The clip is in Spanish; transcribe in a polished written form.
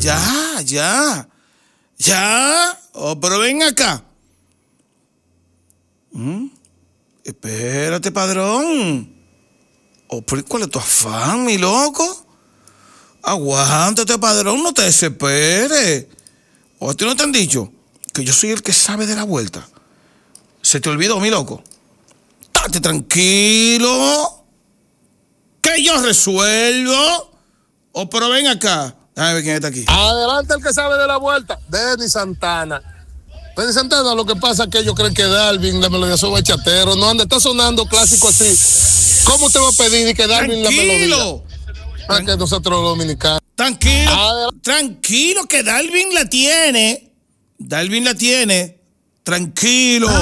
Ya. Oh, pero ven acá. Espérate, padrón. Oh, pero ¿cuál es tu afán, mi loco? Aguántate, padrón, no te desesperes. ¿O a ti no te han dicho que yo soy el que sabe de la vuelta? ¿Se te olvidó, mi loco? Estate tranquilo, que yo resuelvo. Oh, pero ven acá. Déjame ver quién está aquí. Adelante el que sabe de la vuelta, Denis Santana. Denis Santana, lo que pasa es que ellos creen que Darwin, la melodía son bachatero. No anda, está sonando clásico así. ¿Cómo te va a pedir que Darwin la melodía? Que nosotros los dominicanos. Tranquilo, que Darwin la tiene. Tranquilo.